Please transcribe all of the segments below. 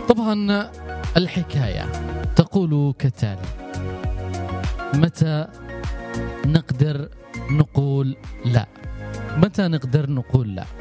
طبعا الحكاية تقول كالتالي: متى نقدر نقول لا؟ متى نقدر نقول لا؟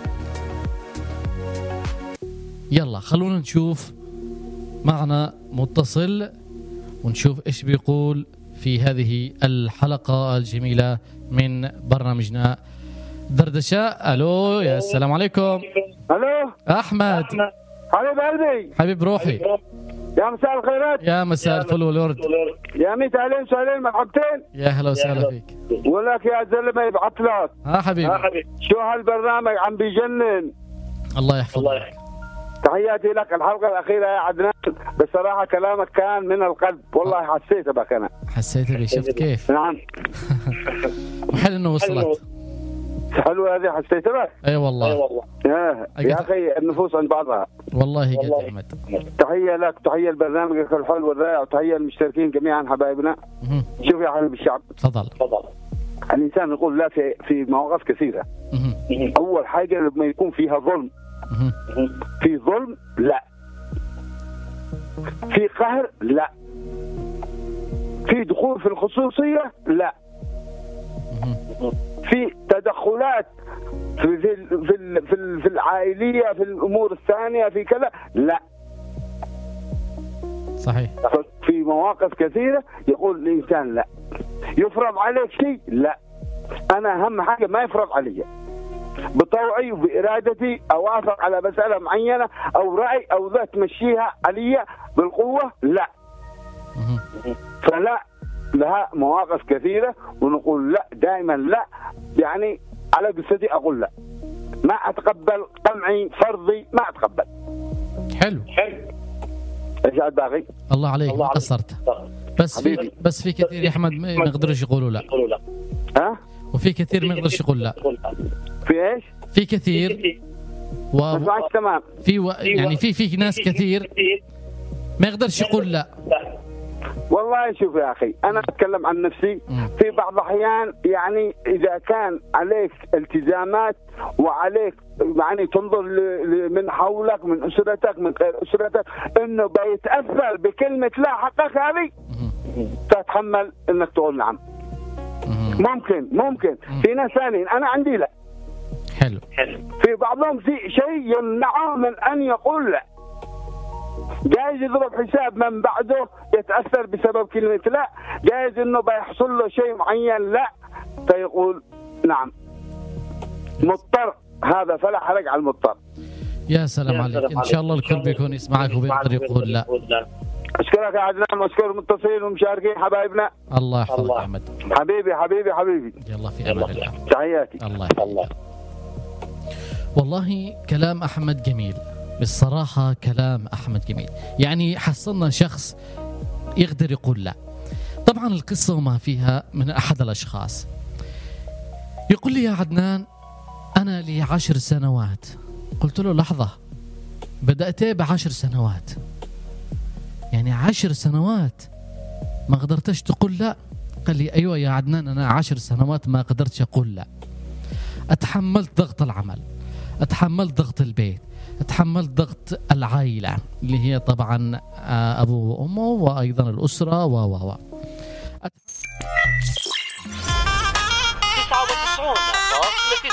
يلا خلونا نشوف معنا متصل ونشوف إيش بيقول في هذه الحلقة الجميلة من برنامجنا دردشة. ألو، يا السلام عليكم. الو أحمد حبيب قلبي، حبيب روحي، يا مساء الخيرات، يا مساء الفل والورد، يا ميت اهلين سهلين مرحبتين، يا هلا وسهلا فيك. ولك يا زلمه يبعث لك. حبيبي، شو هالبرنامج عم بيجنن. الله يحفظك. تحياتي لك. الحلقه الاخيره يا عدنان بصراحه كلامك كان من القلب، والله حسيت بك انا. حسيت بي؟ شفت كيف؟ نعم. وحلو انه وصلت. حلوه هذه، حسيت بك. اي والله. يا اخي النفوس عند بعضها والله قد احمد. تحيه لك، تحيه لبرنامجك الحلو والرائع، وتحيه للمشتركين جميعا حبايبنا. شوف يا حبيب الشعب، تفضل. الانسان يقول لا في مواقف كثيره. اول حاجه لما يكون فيها ظلم، في ظلم لا، في قهر لا، في دخول في الخصوصيه لا، في تدخلات في العائليه، في الامور الثانيه، في كذا لا. صحيح. في مواقف كثيره يقول الانسان لا. يفرض عليك شيء لا، انا اهم حاجه ما يفرض علي، بطوعي وبإرادتي أوافق على مسألة معينة أو رأي أو ذا تمشيها علي بالقوة لا. فلا، لها مواقف كثيرة ونقول لا دائما لا. يعني على قصتي أقول لا، ما أتقبل قمعي فرضي، ما أتقبل. حلو. إيش باقي؟ الله عليك، ما قصرت. بس في كثير يا أحمد ما يقدرش يقولوا لا. ها؟ وفي كثير ما يقدرش يقول لا. في ايش؟ في كثير تمام. يعني في ناس كثير ما يقدرش يقول لا. والله شوف يا اخي، انا اتكلم عن نفسي. في بعض الاحيان يعني اذا كان عليك التزامات وعليك يعني تنظر من حولك، من اسرتك، من غير اسرتك، انه بيتاثر بكلمه لا حقك هذه، تتحمل انك تقول نعم. ممكن في ناس ثانيين انا عندي لا. حلو. في بعضهم في شيء يمنعه من ان يقول لا. جايز يضرب حساب من بعده يتاثر بسبب كلمه لا، جايز انه بيحصل له شيء معين لا، فيقول نعم. مضطر هذا، فلا حرج على المضطر. يا سلام عليك، ان شاء الله الكل بيكون يسمعك وبيقدر يقول لا. اشكرك يا عدنان، واشكر المتصلين والمشاركين حبايبنا. الله يحفظك احمد. حبيبي. يلا في امان الله. تحياتي. الله يحفظك. والله كلام احمد جميل، بالصراحه كلام احمد جميل. يعني حصلنا شخص يقدر يقول لا. طبعا القصه وما فيها من احد الاشخاص يقول لي: يا عدنان انا لي 10 سنوات. قلت له: لحظه، بدأت ب10 سنوات؟ يعني 10 سنوات ما قدرتش تقول لا؟ قال لي: أيوة يا عدنان، أنا 10 سنوات ما قدرتش أقول لا. أتحملت ضغط العمل، أتحملت ضغط البيت، أتحملت ضغط العائلة اللي هي طبعا أبوه وأمه وأيضا الأسرة و